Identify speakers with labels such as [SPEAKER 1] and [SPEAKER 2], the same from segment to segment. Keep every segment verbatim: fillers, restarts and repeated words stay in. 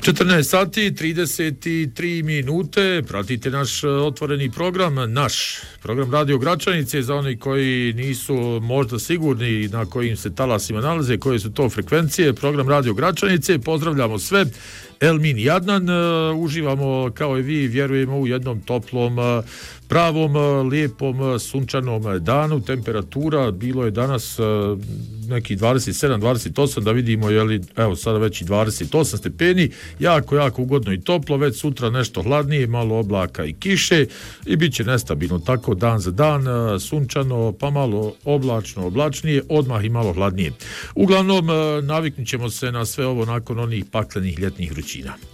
[SPEAKER 1] četrnaest sati trideset tri minute, pratite naš otvoreni program, naš program Radio Gračanice, za oni koji nisu možda sigurni na kojim se talasima nalaze, koje su to frekvencije, program Radio Gračanice, pozdravljamo sve. Elmin i Adnan, uh, uživamo kao i vi, vjerujemo u jednom toplom, uh, pravom, uh, lijepom, sunčanom danu. Temperatura bilo je danas uh, neki dvadeset sedam dvadeset osam, da vidimo, je li, evo sada već i dvadeset osam stepeni, jako, jako ugodno i toplo, već sutra nešto hladnije, malo oblaka i kiše i bit će nestabilno, tako dan za dan, uh, sunčano, pa malo oblačno, oblačnije, odmah i malo hladnije. Uglavnom, uh, naviknut ćemo se na sve ovo nakon onih paklenih ljetnih vrućina.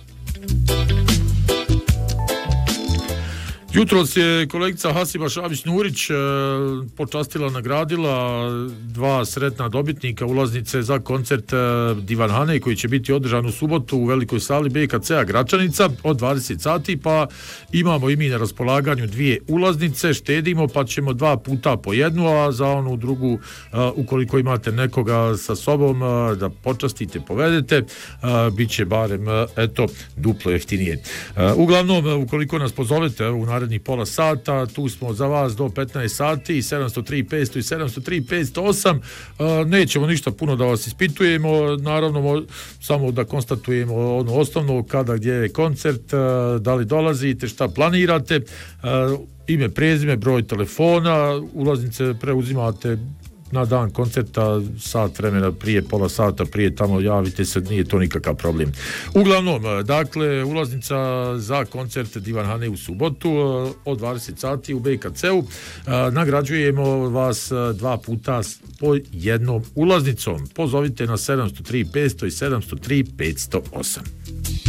[SPEAKER 1] Jutros je kolegica Hasiba Šabić-Nurić e, počastila, nagradila dva sretna dobitnika ulaznice za koncert e, Divan Hane koji će biti održan u subotu u velikoj sali B K C-a Gračanica od dvadeset sati, pa imamo i mi na raspolaganju dvije ulaznice, štedimo pa ćemo dva puta po jednu, a za onu drugu e, ukoliko imate nekoga sa sobom e, da počastite, povedete, e, bit će barem e, eto duplo jeftinije. E, uglavnom, ukoliko nas pozovete u narednih pola sata, tu smo za vas do petnaest sati, sedamsto tri petsto i sedamsto tri petsto osam. Nećemo ništa puno da vas ispitujemo, naravno samo da konstatujemo ono osnovno, kada, gdje je koncert, da li dolazite, šta planirate, ime, prezime, broj telefona, ulaznice preuzimate na dan koncerta, sat vremena prije, pola sata prije, tamo javite se, nije to nikakav problem. Uglavnom, dakle, ulaznica za koncert Divan Hane u subotu od dvadeset sati u B K C-u. Nagrađujemo vas dva puta po jednom ulaznicom. Pozovite na sedamsto tri petsto i sedamsto tri petsto osam.